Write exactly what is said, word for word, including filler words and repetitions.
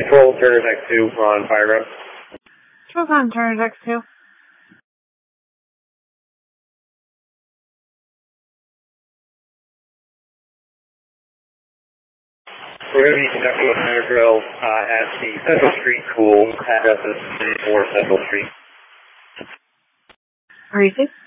Control Turner X two, we're on fire road. Control's on Turner X two. We're going to be conducting a fire drill uh, at the Central Street School, address is four Central Street. Are you safe?